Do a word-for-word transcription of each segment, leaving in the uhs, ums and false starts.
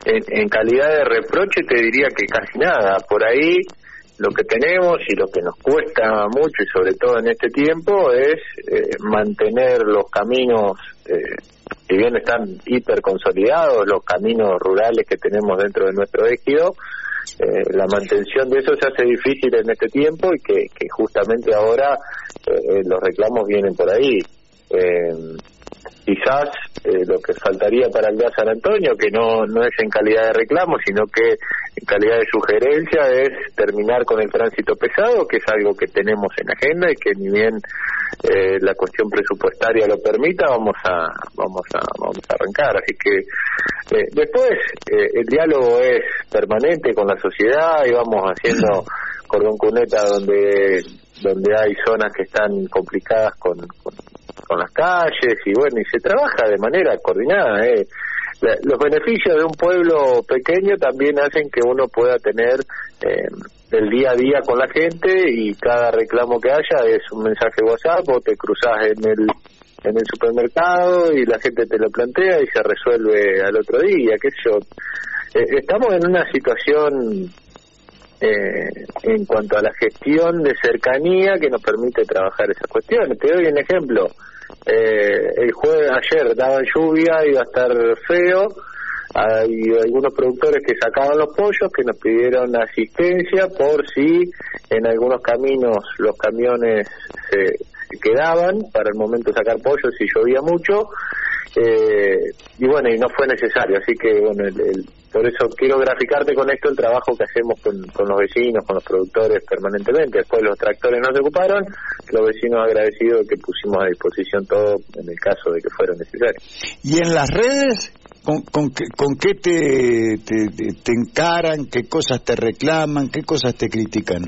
en, en calidad de reproche te diría que casi nada. Por ahí lo que tenemos y lo que nos cuesta mucho, y sobre todo en este tiempo, es eh, mantener los caminos, eh, si bien están hiper consolidados, los caminos rurales que tenemos dentro de nuestro ejido, eh, la mantención de eso se hace difícil en este tiempo, y que, que justamente ahora eh, los reclamos vienen por ahí. Eh, quizás eh, lo que faltaría para el día San Antonio, que no no es en calidad de reclamo, sino que en calidad de sugerencia, es terminar con el tránsito pesado, que es algo que tenemos en agenda y que ni bien eh, la cuestión presupuestaria lo permita, vamos a vamos a vamos a arrancar. Así que eh, después eh, el diálogo es permanente con la sociedad, y vamos haciendo cordón cuneta donde donde hay zonas que están complicadas con, con con las calles, y bueno, y se trabaja de manera coordinada. ¿eh? La, los beneficios de un pueblo pequeño también hacen que uno pueda tener eh, el día a día con la gente, y cada reclamo que haya es un mensaje WhatsApp, o te cruzás en el en el supermercado y la gente te lo plantea y se resuelve al otro día, qué sé yo. Eh, estamos en una situación Eh, en cuanto a la gestión de cercanía que nos permite trabajar esas cuestiones. Te doy un ejemplo. Eh, el jueves ayer daban lluvia, iba a estar feo. Hay algunos productores que sacaban los pollos que nos pidieron asistencia por si en algunos caminos los camiones se, se quedaban para el momento de sacar pollos si llovía mucho. Eh, y bueno, y no fue necesario, así que bueno, el, el, por eso quiero graficarte con esto el trabajo que hacemos con, con los vecinos, con los productores permanentemente. Después los tractores no se ocuparon, los vecinos agradecidos de que pusimos a disposición todo en el caso de que fuera necesario. ¿Y en las redes con, con, qué, con qué te, te, te, te encaran, qué cosas te reclaman, qué cosas te critican?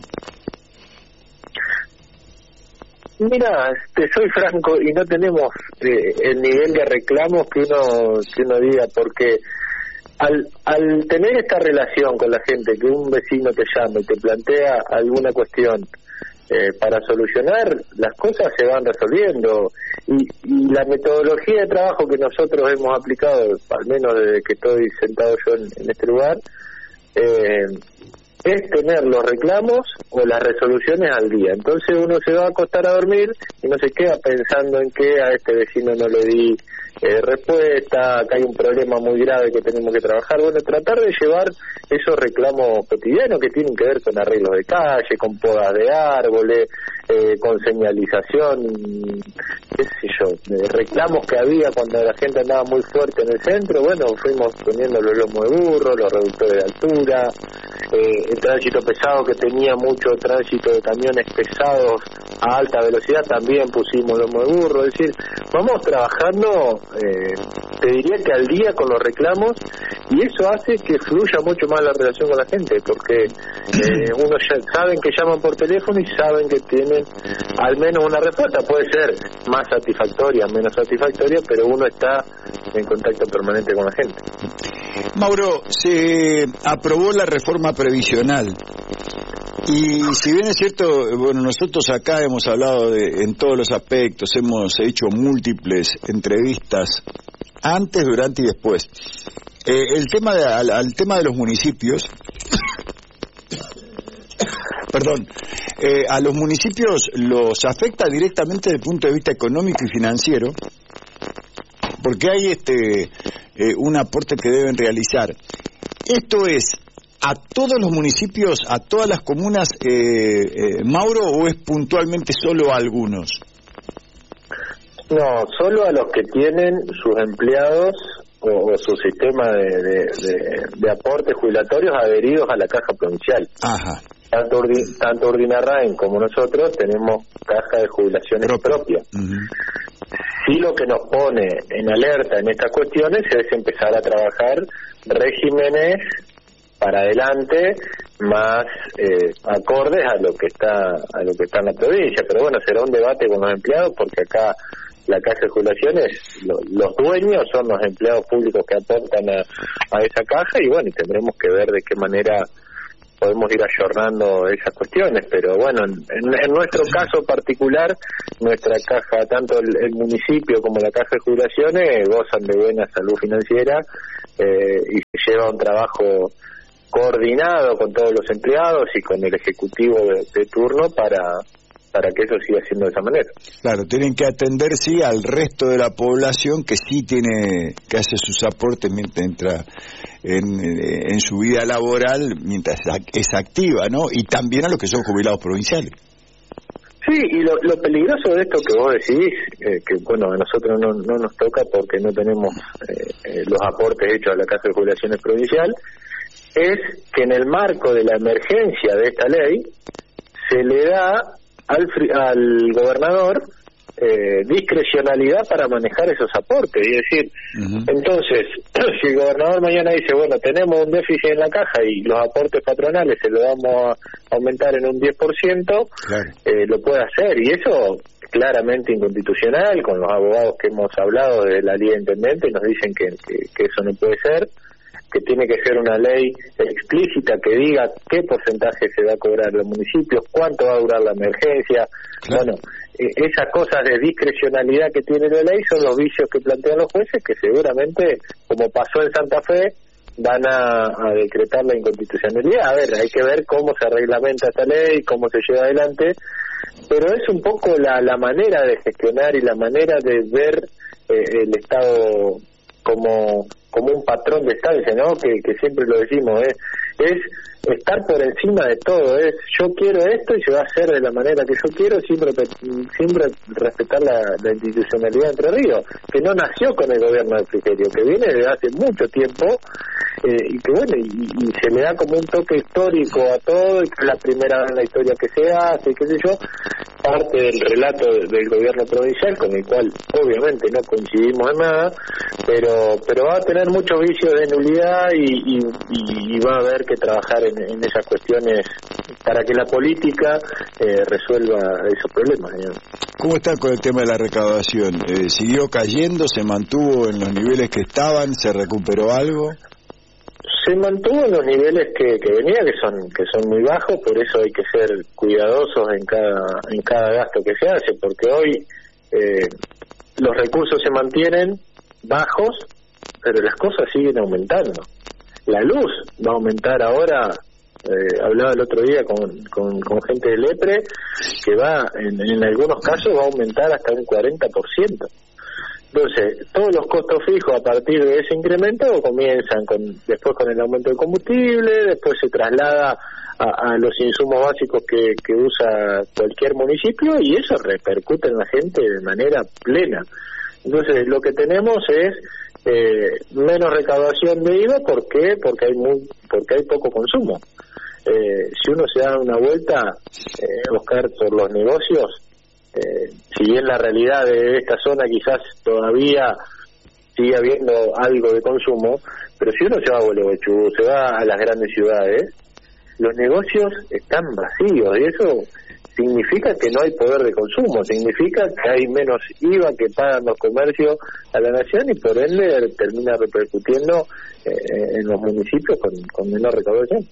Mira, te soy franco, y no tenemos eh, el nivel de reclamos que uno que uno diga, porque al al tener esta relación con la gente, que un vecino te llama y te plantea alguna cuestión eh, para solucionar, las cosas se van resolviendo, y, y la metodología de trabajo que nosotros hemos aplicado, al menos desde que estoy sentado yo en, en este lugar, eh, es tener los reclamos o las resoluciones al día. Entonces uno se va a acostar a dormir y no se queda pensando en que a este vecino no le di eh, respuesta, acá hay un problema muy grave que tenemos que trabajar. Bueno, tratar de llevar esos reclamos cotidianos que tienen que ver con arreglos de calle, con podas de árboles, eh, con señalización, qué sé yo, eh, reclamos que había cuando la gente andaba muy fuerte en el centro. Bueno, fuimos poniendo los lomos de burro, los reductores de altura, eh, el tránsito pesado, que tenía mucho tránsito de camiones pesados a alta velocidad, también pusimos lomo de burro. Es decir, vamos trabajando, eh, te diría que al día con los reclamos, y eso hace que fluya mucho más la relación con la gente, porque eh, uno ya saben que llaman por teléfono y saben que tienen al menos una respuesta. Puede ser más satisfactoria, menos satisfactoria, pero uno está en contacto permanente con la gente. Mauro, se aprobó la reforma previsional, y si bien es cierto, bueno, nosotros acá hemos hablado de, en todos los aspectos, hemos hecho múltiples entrevistas antes, durante y después. Eh, el tema de, al, al tema de los municipios, perdón, eh, a los municipios los afecta directamente desde el punto de vista económico y financiero, porque hay este eh, un aporte que deben realizar. Esto es a todos los municipios, a todas las comunas, eh, eh, Mauro, o es puntualmente solo a algunos? No, solo a los que tienen sus empleados o, o su sistema de, de, de, de aportes jubilatorios adheridos a la caja provincial. Ajá. Tanto, Urdi, tanto Urdinarrain como nosotros tenemos caja de jubilaciones propia. Uh-huh. Sí, lo que nos pone en alerta en estas cuestiones es empezar a trabajar regímenes para adelante más eh, acordes a lo que está a lo que está en la provincia. Pero bueno, será un debate con los empleados, porque acá la caja de jubilaciones, lo, los dueños son los empleados públicos que aportan a, a esa caja, y bueno, y tendremos que ver de qué manera podemos ir ayornando esas cuestiones. Pero bueno, en, en nuestro caso particular, nuestra caja, tanto el, el municipio como la caja de jubilaciones, gozan de buena salud financiera, eh, y se lleva un trabajo coordinado con todos los empleados y con el ejecutivo de, de turno para para que eso siga siendo de esa manera. Claro, tienen que atender, sí, al resto de la población que sí tiene, que hace sus aportes mientras entra en, en su vida laboral, mientras es activa, ¿no? Y también a los que son jubilados provinciales. Sí, y lo, lo peligroso de esto que vos decís, eh, que bueno, a nosotros no, no nos toca porque no tenemos eh, eh, los aportes hechos a la Caja de Jubilaciones Provincial, es que en el marco de la emergencia de esta ley se le da al, al gobernador eh, discrecionalidad para manejar esos aportes. Es decir, uh-huh. entonces, si el gobernador mañana dice, bueno, tenemos un déficit en la caja y los aportes patronales se lo vamos a aumentar en un diez por ciento, claro. eh, lo puede hacer, y eso claramente inconstitucional. Con los abogados que hemos hablado de la ley de intendente nos dicen que, que, que eso no puede ser, que tiene que ser una ley explícita que diga qué porcentaje se va a cobrar los municipios, cuánto va a durar la emergencia. Claro. Bueno, eh, esas cosas de discrecionalidad que tiene la ley son los vicios que plantean los jueces, que seguramente, como pasó en Santa Fe, van a, a decretar la inconstitucionalidad. A ver, hay que ver cómo se reglamenta esta ley, cómo se lleva adelante, pero es un poco la, la manera de gestionar y la manera de ver eh, el Estado como como un patrón de estancia, ¿no? Que, que siempre lo decimos, ¿eh? Es estar por encima de todo, es yo quiero esto y se va a hacer de la manera que yo quiero, sin, sin respetar la, la institucionalidad de Entre Ríos, que no nació con el gobierno de Frigerio, que viene desde hace mucho tiempo, eh, y que bueno, y, y se le da como un toque histórico a todo, y que es la primera vez en la historia que se hace, qué sé yo, parte del relato de, del gobierno provincial, con el cual obviamente no coincidimos en nada, pero pero va a tener muchos vicios de nulidad y, y, y va a haber que trabajar en, en esas cuestiones para que la política eh, resuelva esos problemas, digamos. ¿Cómo está con el tema de la recaudación? Eh, ¿Siguió cayendo? ¿Se mantuvo en los niveles que estaban? ¿Se recuperó algo? Se mantuvo en los niveles que, que venía, que son que son muy bajos, por eso hay que ser cuidadosos en cada en cada gasto que se hace, porque hoy eh, los recursos se mantienen bajos, pero las cosas siguen aumentando. La luz va a aumentar ahora, eh, hablaba el otro día con, con, con gente del EPRE, que va, en, en algunos casos va a aumentar hasta un cuarenta por ciento. Entonces, todos los costos fijos a partir de ese incremento comienzan con después con el aumento del combustible, después se traslada a, a los insumos básicos que, que usa cualquier municipio, y eso repercute en la gente de manera plena. Entonces, lo que tenemos es eh, menos recaudación de I V A. ¿Por qué? Porque hay muy, porque hay poco consumo. Eh, si uno se da una vuelta, eh, Oscar, por los negocios, eh, si bien la realidad de esta zona quizás todavía sigue habiendo algo de consumo, pero si uno se va a Gualeguaychú, se va a las grandes ciudades, los negocios están vacíos, y eso significa que no hay poder de consumo, significa que hay menos I V A que pagan los comercios a la nación, y por ende termina repercutiendo eh, en los municipios con, con menor recaudación.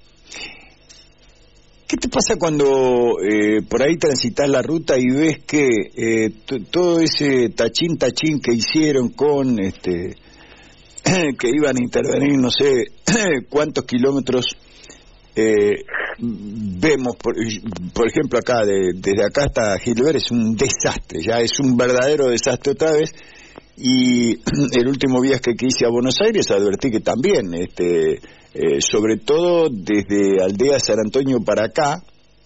¿Qué te pasa cuando eh, por ahí transitas la ruta y ves que eh, t- todo ese tachín tachín que hicieron con este que iban a intervenir no sé cuántos kilómetros, eh, vemos por, por ejemplo acá de, desde acá hasta Gilbert es un desastre, ya es un verdadero desastre otra vez? Y el último viaje que hice a Buenos Aires advertí que también este Eh, sobre todo desde Aldea San Antonio para acá,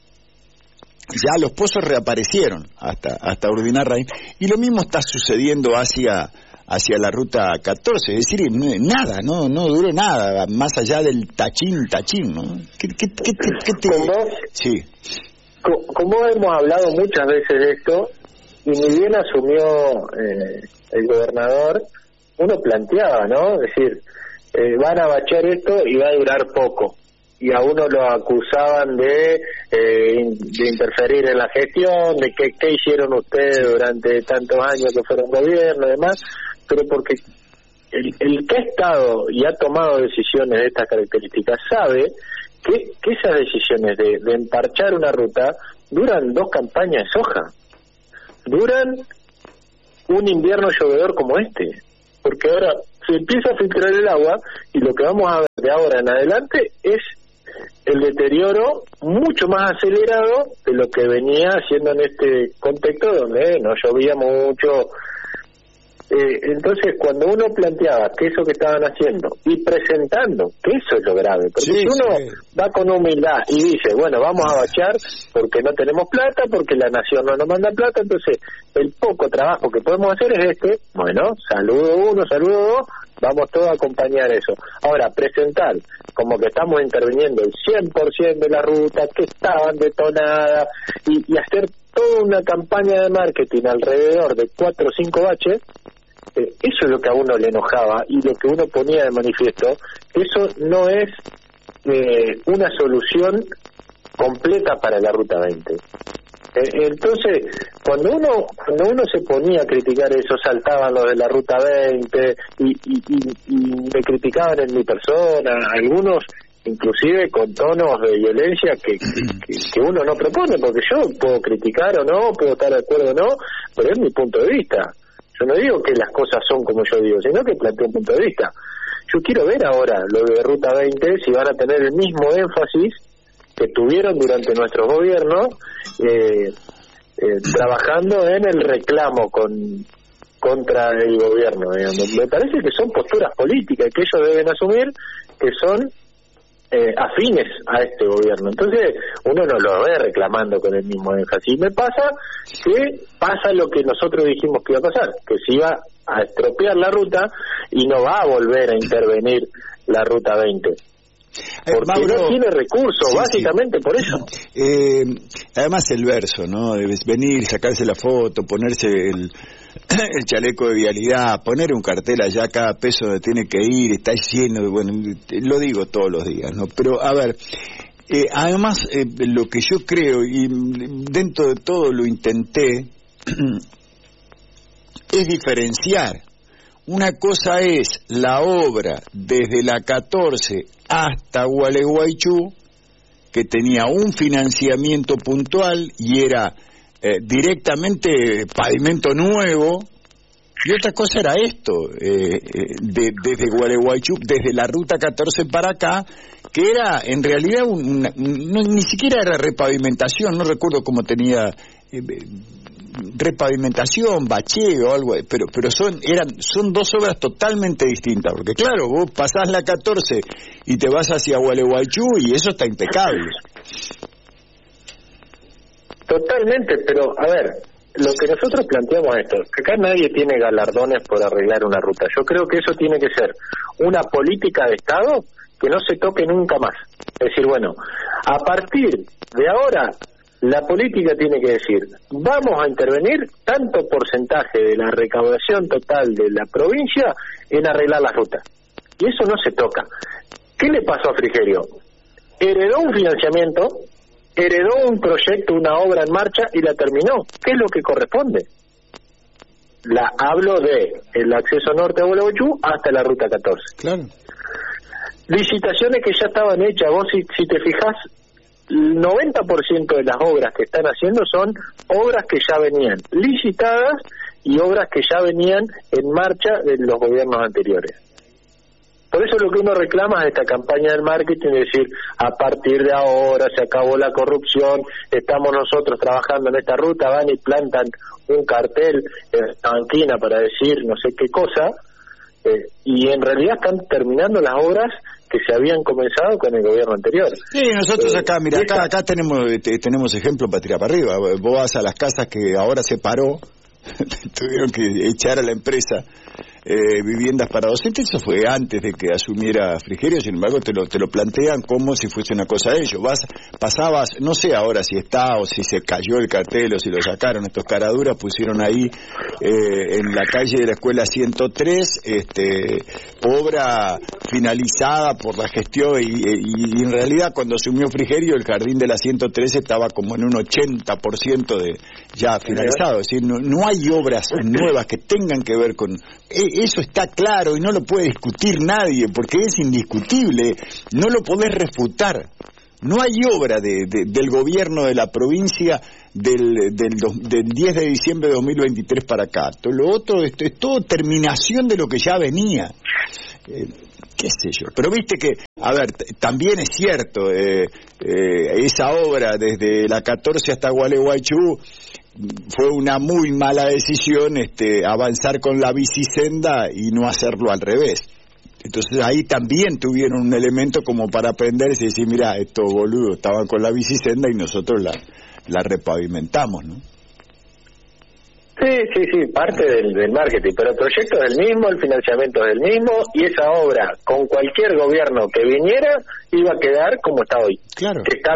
ya los pozos reaparecieron hasta hasta Urdinarrain, y lo mismo está sucediendo hacia hacia la ruta catorce, es decir, nada, no no duró nada, más allá del tachín, tachín, ¿no? ¿Qué, qué, qué, qué, qué te... Como, sí. como hemos hablado muchas veces de esto, y ni bien asumió eh, el gobernador, uno planteaba, ¿no? Es decir, Eh, van a bachar esto y va a durar poco, y a uno lo acusaban de eh, de interferir en la gestión, de que qué hicieron ustedes durante tantos años que fueron gobierno y demás, pero porque el, el que ha estado y ha tomado decisiones de estas características sabe que, que esas decisiones de, de emparchar una ruta duran dos campañas de soja, duran un invierno llovedor como este, porque ahora se empieza a filtrar el agua y lo que vamos a ver de ahora en adelante es el deterioro mucho más acelerado de lo que venía haciendo en este contexto donde no llovía mucho. Eh, entonces, cuando uno planteaba que eso que estaban haciendo y presentando, que eso es lo grave, porque sí, si uno sí. va con humildad y dice, bueno, vamos a bachear porque no tenemos plata, porque la nación no nos manda plata, entonces el poco trabajo que podemos hacer es este, bueno, saludo uno, saludo dos, vamos todos a acompañar eso. Ahora, presentar como que estamos interviniendo el cien por ciento de la ruta, que estaban detonadas, y, y hacer toda una campaña de marketing alrededor de cuatro o cinco baches, eh, eso es lo que a uno le enojaba y lo que uno ponía de manifiesto. Eso no es eh, una solución completa para la Ruta veinte. Eh, entonces, cuando uno cuando uno se ponía a criticar eso, saltaban los de la Ruta veinte y, y, y, y me criticaban en mi persona, algunos inclusive con tonos de violencia que, que, que uno no propone, porque yo puedo criticar o no, puedo estar de acuerdo o no, pero es mi punto de vista. Yo no digo que las cosas son como yo digo, sino que planteo un punto de vista. Yo quiero ver ahora lo de Ruta veinte, si van a tener el mismo énfasis que tuvieron durante nuestros gobiernos, eh, eh, trabajando en el reclamo con contra el gobierno. Digamos. Me parece que son posturas políticas que ellos deben asumir, que son Eh, afines a este gobierno. Entonces uno no lo ve reclamando con el mismo énfasis. Y me pasa que pasa lo que nosotros dijimos que iba a pasar, que se iba a estropear la ruta y no va a volver a intervenir la Ruta veinte. Porque eh, Mauro, no tiene recursos, sí, básicamente sí. Por eso. Eh, además el verso, ¿no? Debes venir, sacarse la foto, ponerse el, el chaleco de vialidad, poner un cartel allá, cada peso donde tiene que ir, está lleno de, bueno, lo digo todos los días, ¿no? Pero, a ver, eh, además, eh, lo que yo creo, y dentro de todo lo intenté, es diferenciar. Una cosa es la obra desde la catorce hasta Gualeguaychú, que tenía un financiamiento puntual y era eh, directamente pavimento nuevo, y otra cosa era esto, eh, de, desde Gualeguaychú, desde la Ruta catorce para acá, que era en realidad una, no, ni siquiera era repavimentación, no recuerdo cómo tenía... Eh, repavimentación, bacheo, algo, pero pero son eran son dos obras totalmente distintas, porque claro, vos pasás la catorce y te vas hacia Gualeguaychú y eso está impecable. Totalmente, pero a ver, lo que nosotros planteamos es esto, que acá nadie tiene galardones por arreglar una ruta. Yo creo que eso tiene que ser una política de Estado que no se toque nunca más. Es decir, bueno, a partir de ahora la política tiene que decir, vamos a intervenir tanto porcentaje de la recaudación total de la provincia en arreglar la ruta. Y eso no se toca. ¿Qué le pasó a Frigerio? Heredó un financiamiento, heredó un proyecto, una obra en marcha y la terminó. ¿Qué es lo que corresponde? La hablo de el acceso norte a Gualeguaychú hasta la Ruta catorce. Claro. Licitaciones que ya estaban hechas. Vos si, si te fijás, el noventa por ciento de las obras que están haciendo son obras que ya venían licitadas y obras que ya venían en marcha de los gobiernos anteriores. Por eso lo que uno reclama es esta campaña del marketing, es decir, a partir de ahora se acabó la corrupción, estamos nosotros trabajando en esta ruta, van y plantan un cartel en la banquina para decir no sé qué cosa, eh, y en realidad están terminando las obras que se habían comenzado con el gobierno anterior. Sí, nosotros acá, mira, acá, acá tenemos tenemos ejemplos para tirar para arriba. Vos vas a las casas que ahora se paró, tuvieron que echar a la empresa eh, viviendas para docentes, eso fue antes de que asumiera Frigerio, sin embargo te lo te lo plantean como si fuese una cosa de ellos. Vas, pasabas, no sé ahora si está o si se cayó el cartel o si lo sacaron, estos caraduras pusieron ahí eh, en la calle de la escuela ciento tres, este, obra finalizada por la gestión y, y, y en realidad cuando asumió Frigerio el jardín de la ciento tres estaba como en un ochenta por ciento de ya finalizado, es decir, no, no hay obras nuevas que tengan que ver con... Eso está claro y no lo puede discutir nadie porque es indiscutible, no lo podés refutar. No hay obra de, de, del gobierno de la provincia del del, do, del diez de diciembre de dos mil veintitrés para acá. Todo lo otro es, es todo terminación de lo que ya venía. Eh, qué sé yo, pero viste que, a ver, t- también es cierto, eh, eh, esa obra desde la catorce hasta Gualeguaychú fue una muy mala decisión, este, avanzar con la bicisenda y no hacerlo al revés. Entonces ahí también tuvieron un elemento como para aprenderse y decir, mira, estos boludos estaban con la bicisenda y nosotros la, la repavimentamos, ¿no? Sí, sí, sí, parte del, del marketing, pero el proyecto es el mismo, el financiamiento es el mismo, y esa obra, con cualquier gobierno que viniera, iba a quedar como está hoy. Claro. Que está